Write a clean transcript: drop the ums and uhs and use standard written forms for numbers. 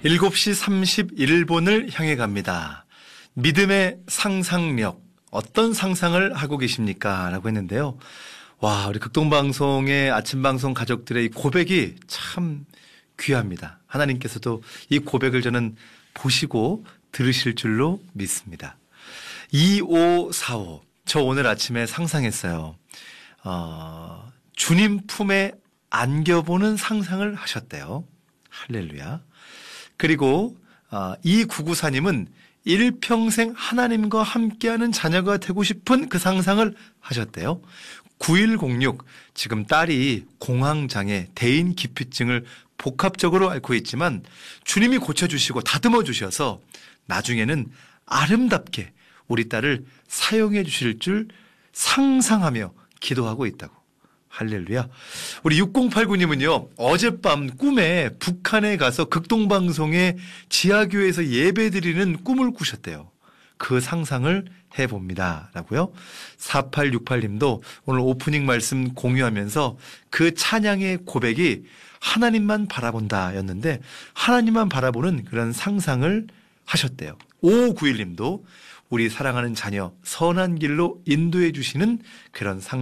7시 31분을 향해 갑니다. 믿음의 상상력, 어떤 상상을 하고 계십니까? 라고 했는데요. 와, 우리 극동방송의 아침방송 가족들의 이 고백이 참 귀합니다. 하나님께서도 이 고백을 저는 보시고 들으실 줄로 믿습니다. 2545, 저 오늘 아침에 상상했어요. 주님 품에 안겨보는 상상을 하셨대요. 할렐루야. 그리고 2994님은 일평생 하나님과 함께하는 자녀가 되고 싶은 그 상상을 하셨대요. 9106, 지금 딸이 공황장애, 대인 기피증을 복합적으로 앓고 있지만 주님이 고쳐주시고 다듬어 주셔서 나중에는 아름답게 우리 딸을 사용해 주실 줄 상상하며 기도하고 있다고. 할렐루야. 우리 6089님은요, 어젯밤 꿈에 북한에 가서 극동방송의 지하교회에서 예배드리는 꿈을 꾸셨대요. 그 상상을 해봅니다. 라고요. 4868님도 오늘 오프닝 말씀 공유하면서 그 찬양의 고백이 하나님만 바라본다 였는데 하나님만 바라보는 그런 상상을 하셨대요. 5591님도 우리 사랑하는 자녀 선한 길로 인도해 주시는 그런 상상